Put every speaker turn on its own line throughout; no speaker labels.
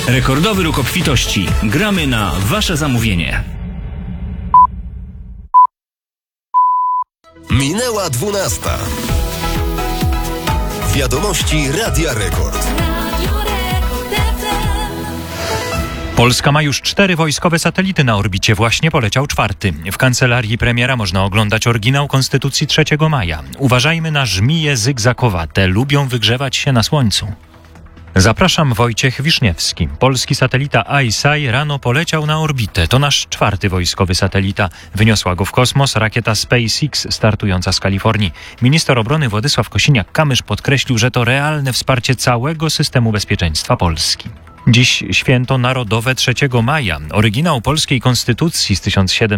Rekordowy ruch obfitości. Gramy na Wasze zamówienie.
Minęła 12. Wiadomości Radia Rekord.
Polska ma już 4 wojskowe satelity na orbicie, właśnie poleciał 4. W kancelarii premiera można oglądać oryginał Konstytucji 3 maja. Uważajmy na żmije zygzakowate, lubią wygrzewać się na słońcu. Zapraszam, Wojciech Wiszniewski. Polski satelita ICEYE rano poleciał na orbitę. To nasz 4. wojskowy satelita. Wyniosła go w kosmos rakieta SpaceX startująca z Kalifornii. Minister obrony Władysław Kosiniak-Kamysz podkreślił, że to realne wsparcie całego systemu bezpieczeństwa Polski. Dziś święto narodowe 3 maja. Oryginał polskiej konstytucji z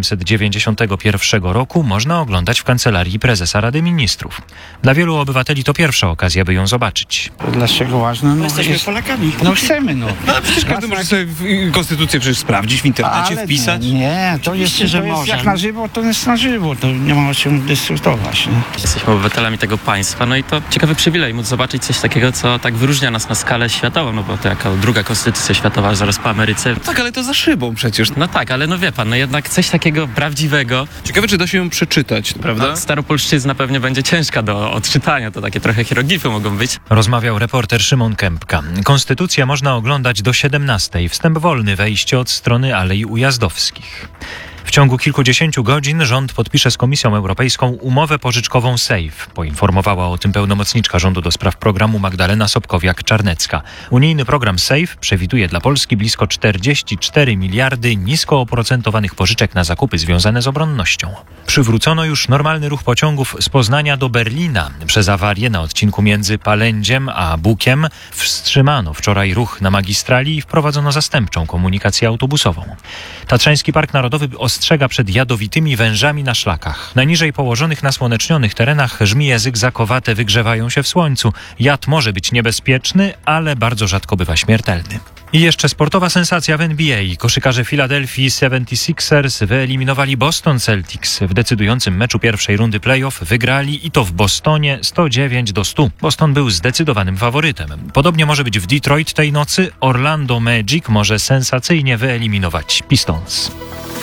1791 roku można oglądać w kancelarii prezesa Rady Ministrów. Dla wielu obywateli to pierwsza okazja, by ją zobaczyć.
Dlaczego ważne? No,
jesteśmy Polakami.
No chcemy, no.
Ale przecież każdy może sobie konstytucję przecież sprawdzić w internecie,
ale
wpisać.
Nie, to jest,
Oczywiście, że
to jest
może.
jak na żywo, to jest na żywo. To nie ma o czym dyskutować. Nie?
Jesteśmy obywatelami tego państwa, no i to ciekawy przywilej móc zobaczyć coś takiego, co tak wyróżnia nas na skalę światową, no bo to jako druga konstytucja światowa zaraz po Ameryce.
Tak, ale to za szybą przecież.
No tak, ale no wie pan, no jednak coś takiego prawdziwego.
Ciekawe, czy da się ją przeczytać, prawda?
No, staropolszczyzna pewnie będzie ciężka do odczytania, to takie trochę hieroglify mogą być.
Rozmawiał reporter Szymon Kępka. Konstytucję można oglądać do 17. Wstęp wolny, wejście od strony Alei Ujazdowskich. W ciągu kilkudziesięciu godzin rząd podpisze z Komisją Europejską umowę pożyczkową SAFE. Poinformowała o tym pełnomocniczka rządu do spraw programu Magdalena Sobkowiak-Czarnecka. Unijny program SAFE przewiduje dla Polski blisko 44 miliardy nisko oprocentowanych pożyczek na zakupy związane z obronnością. Przywrócono już normalny ruch pociągów z Poznania do Berlina. Przez awarię na odcinku między Palędziem a Bukiem wstrzymano wczoraj ruch na magistrali i wprowadzono zastępczą komunikację autobusową. Tatrzański Park Narodowy ostrzega przed jadowitymi wężami na szlakach. Na niżej położonych nasłonecznionych terenach żmije zygzakowate wygrzewają się w słońcu. Jad może być niebezpieczny, ale bardzo rzadko bywa śmiertelny. I jeszcze sportowa sensacja w NBA. Koszykarze Philadelphia 76ers wyeliminowali Boston Celtics. W decydującym meczu pierwszej rundy playoff wygrali i to w Bostonie 109-100. Boston był zdecydowanym faworytem. Podobnie może być w Detroit tej nocy. Orlando Magic może sensacyjnie wyeliminować Pistons.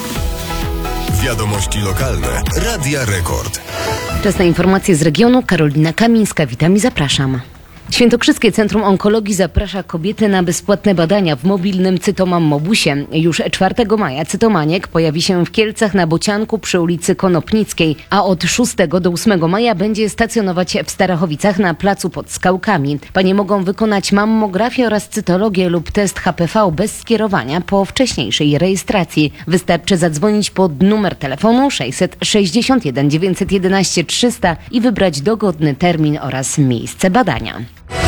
Wiadomości lokalne. Radia Rekord.
Czas na informacje z regionu. Karolina Kamińska, witam i zapraszam. Świętokrzyskie Centrum Onkologii zaprasza kobiety na bezpłatne badania w mobilnym Cytomam Mobusie. Już 4 maja Cytomaniek pojawi się w Kielcach na Bocianku przy ulicy Konopnickiej, a od 6 do 8 maja będzie stacjonować w Starachowicach na placu pod Skałkami. Panie mogą wykonać mammografię oraz cytologię lub test HPV bez skierowania po wcześniejszej rejestracji. Wystarczy zadzwonić pod numer telefonu 661 911 300 i wybrać dogodny termin oraz miejsce badania.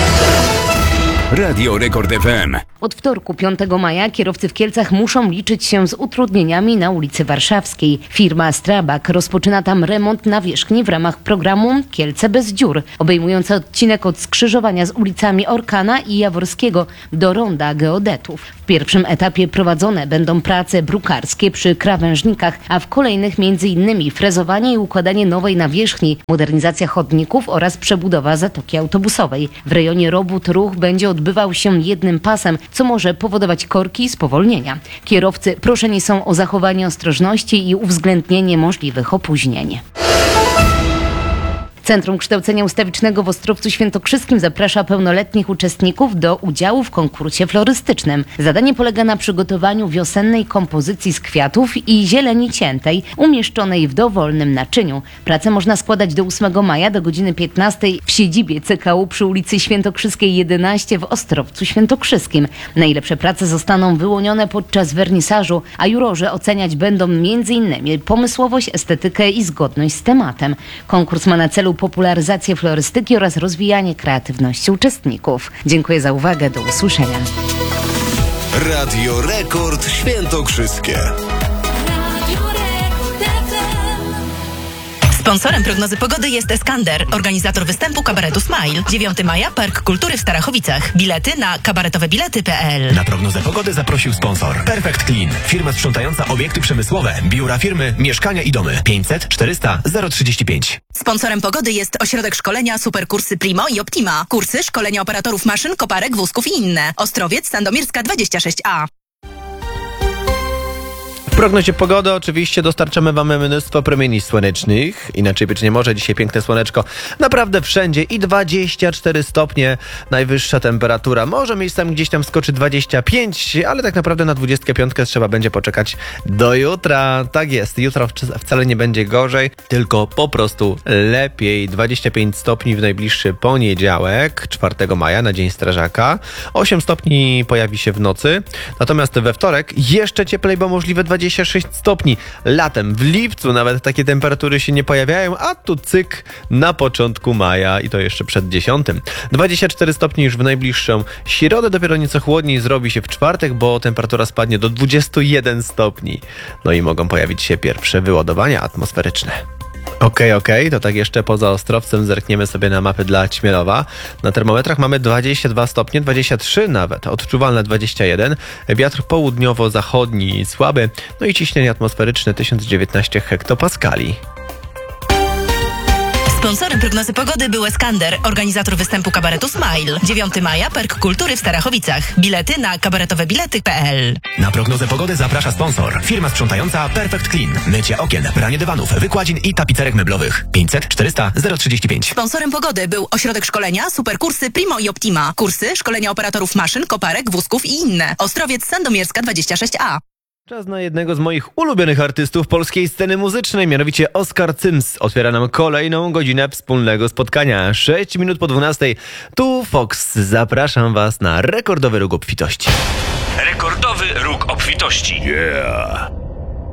Radio Rekord FM.
Od wtorku 5 maja kierowcy w Kielcach muszą liczyć się z utrudnieniami na ulicy Warszawskiej. Firma Strabag rozpoczyna tam remont nawierzchni w ramach programu Kielce bez dziur, obejmujący odcinek od skrzyżowania z ulicami Orkana i Jaworskiego do ronda Geodetów. W pierwszym etapie prowadzone będą prace brukarskie przy krawężnikach, a w kolejnych m.in. frezowanie i układanie nowej nawierzchni, modernizacja chodników oraz przebudowa zatoki autobusowej. W rejonie robót ruch będzie odbywał się jednym pasem, co może powodować korki i spowolnienia. Kierowcy proszeni są o zachowanie ostrożności i uwzględnienie możliwych opóźnień. Centrum Kształcenia Ustawicznego w Ostrowcu Świętokrzyskim zaprasza pełnoletnich uczestników do udziału w konkursie florystycznym. Zadanie polega na przygotowaniu wiosennej kompozycji z kwiatów i zieleni ciętej umieszczonej w dowolnym naczyniu. Pracę można składać do 8 maja do godziny 15 w siedzibie CKU przy ulicy Świętokrzyskiej 11 w Ostrowcu Świętokrzyskim. Najlepsze prace zostaną wyłonione podczas wernisażu, a jurorzy oceniać będą m.in. pomysłowość, estetykę i zgodność z tematem. Konkurs ma na celu popularyzację florystyki oraz rozwijanie kreatywności uczestników. Dziękuję za uwagę. Do usłyszenia.
Radio Rekord Świętokrzyskie.
Sponsorem prognozy pogody jest Eskander, organizator występu kabaretu Smile. 9 maja, Park Kultury w Starachowicach. Bilety na kabaretowebilety.pl.
Na prognozę pogody zaprosił sponsor Perfect Clean, firma sprzątająca obiekty przemysłowe, biura firmy, mieszkania i domy. 500 400 035.
Sponsorem pogody jest Ośrodek Szkolenia Superkursy Primo i Optima. Kursy szkolenia operatorów maszyn, koparek, wózków i inne. Ostrowiec, Sandomierska 26A.
W prognozie pogody oczywiście dostarczamy Wam mnóstwo promieni słonecznych. Inaczej być nie może. Dzisiaj piękne słoneczko naprawdę wszędzie i 24 stopnie najwyższa temperatura. Może miejscami gdzieś tam skoczy 25, ale tak naprawdę na 25 trzeba będzie poczekać do jutra. Tak jest, jutro wcale nie będzie gorzej, tylko po prostu lepiej. 25 stopni w najbliższy poniedziałek, 4 maja, na Dzień Strażaka. 8 stopni pojawi się w nocy. Natomiast we wtorek jeszcze cieplej, bo możliwe 26 stopni. Latem, w lipcu nawet takie temperatury się nie pojawiają, a tu cyk na początku maja i to jeszcze przed 10. 24 stopni już w najbliższą środę, dopiero nieco chłodniej zrobi się w czwartek, bo temperatura spadnie do 21 stopni. No i mogą pojawić się pierwsze wyładowania atmosferyczne. Okej, to tak jeszcze poza Ostrowcem zerkniemy sobie na mapy dla Ćmielowa. Na termometrach mamy 22 stopnie, 23 nawet, odczuwalne 21, wiatr południowo-zachodni słaby, no i ciśnienie atmosferyczne 1019 hektopaskali.
Sponsorem prognozy pogody był Eskander, organizator występu kabaretu Smile. 9 maja, Park Kultury w Starachowicach. Bilety na kabaretowebilety.pl.
Na prognozę pogody zaprasza sponsor firma sprzątająca Perfect Clean, mycie okien, pranie dywanów, wykładzin i tapicerek meblowych. 500 400 035.
Sponsorem pogody był Ośrodek Szkolenia Superkursy Primo i Optima. Kursy szkolenia operatorów maszyn, koparek, wózków i inne. Ostrowiec, Sandomierska 26A.
Czas na jednego z moich ulubionych artystów polskiej sceny muzycznej, mianowicie Oskar Cyms. Otwiera nam kolejną godzinę wspólnego spotkania. 6 minut po 12. Tu Fox. Zapraszam Was na rekordowy róg obfitości.
Rekordowy róg obfitości.
Yeah.